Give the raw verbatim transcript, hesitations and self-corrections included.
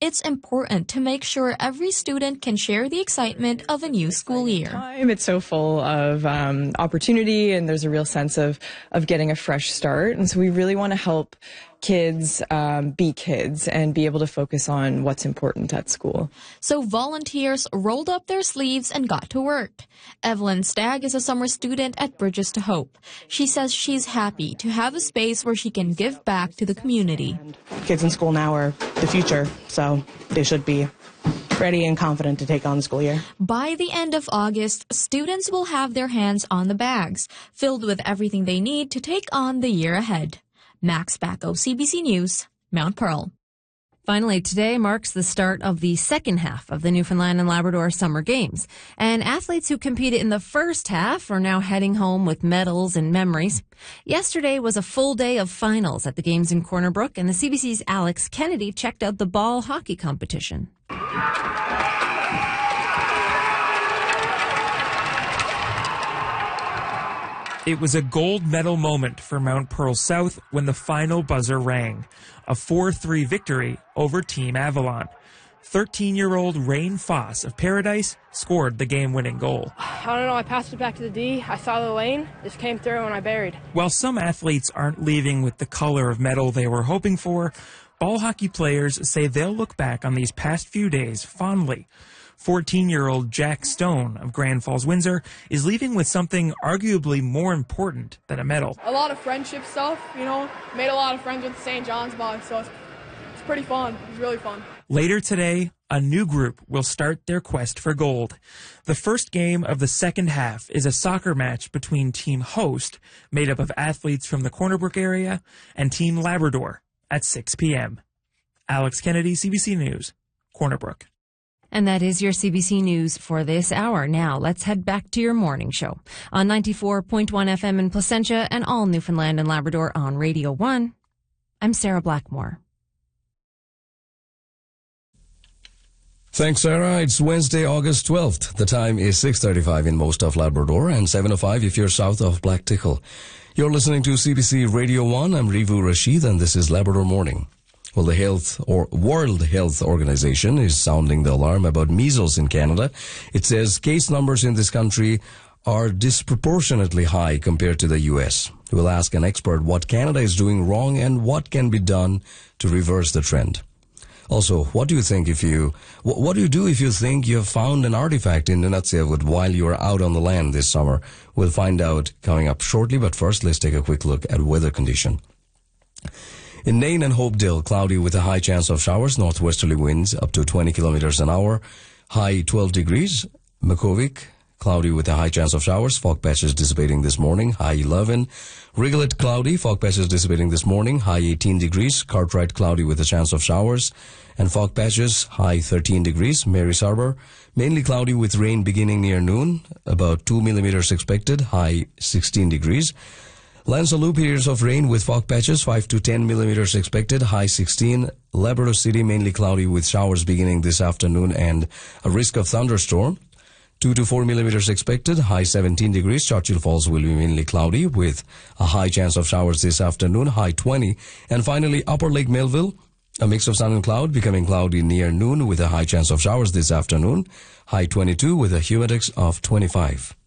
it's important to make sure every student can share the excitement of a new school year. It's so full of um, opportunity, and there's a real sense of, of getting a fresh start. And so we really want to help kids um, be kids and be able to focus on what's important at school. So volunteers rolled up their sleeves and got to work. Evelyn Stagg is a summer student at Bridges to Hope. She says she's happy to have a space where she can give back to the community. Kids in school now are the future, so they should be ready and confident to take on the school year. By the end of August, students will have their hands on the bags, filled with everything they need to take on the year ahead. Max Bacco, C B C News, Mount Pearl. Finally, today marks the start of the second half of the Newfoundland and Labrador Summer Games. And athletes who competed in the first half are now heading home with medals and memories. Yesterday was a full day of finals at the Games in Corner Brook, and the C B C's Alex Kennedy checked out the ball hockey competition. It was a gold medal moment for Mount Pearl South when the final buzzer rang. A four three victory over Team Avalon. thirteen-year-old Rain Foss of Paradise scored the game-winning goal. I don't know, I passed it back to the D, I saw the lane, just came through and I buried. While some athletes aren't leaving with the color of medal they were hoping for, ball hockey players say they'll look back on these past few days fondly. fourteen-year-old Jack Stone of Grand Falls, Windsor is leaving with something arguably more important than a medal. A lot of friendship stuff, you know, made a lot of friends with the Saint John's boys, so it's, it's pretty fun. It's really fun. Later today, a new group will start their quest for gold. The first game of the second half is a soccer match between Team Host, made up of athletes from the Corner Brook area, and Team Labrador at six p.m. Alex Kennedy, C B C News, Corner Brook. And that is your C B C News for this hour. Now, let's head back to your morning show on ninety-four point one F M in Placentia and all Newfoundland and Labrador on Radio one. I'm Sarah Blackmore. Thanks, Sarah. It's Wednesday, August twelfth. The time is six thirty-five in most of Labrador and seven oh five if you're south of Black Tickle. You're listening to C B C Radio one. I'm Rivu Rashid, and this is Labrador Morning. Well, the Health or World Health Organization is sounding the alarm about measles in Canada. It says case numbers in this country are disproportionately high compared to the U S. We'll ask an expert what Canada is doing wrong and what can be done to reverse the trend. Also, what do you think if you, what do you do if you think you have found an artifact in Nunatsiavut while you are out on the land this summer? We'll find out coming up shortly, but first let's take a quick look at weather condition. In Nain and Hopedale, cloudy with a high chance of showers, northwesterly winds up to twenty kilometers an hour, high twelve degrees. Makuvik, cloudy with a high chance of showers, fog patches dissipating this morning, high eleven. Rigolet, cloudy, fog patches dissipating this morning, high eighteen degrees. Cartwright, cloudy with a chance of showers and fog patches, high thirteen degrees. Mary's Harbour, mainly cloudy with rain beginning near noon, about two millimeters expected, high sixteen degrees. Lansaloo, periods of rain with fog patches, five to ten millimeters expected, high sixteen. Labrador City, mainly cloudy with showers beginning this afternoon and a risk of thunderstorm, two to four millimeters expected, high seventeen degrees. Churchill Falls will be mainly cloudy with a high chance of showers this afternoon, high twenty. And finally, Upper Lake Melville, a mix of sun and cloud, becoming cloudy near noon with a high chance of showers this afternoon, high twenty-two with a humidex of twenty-five.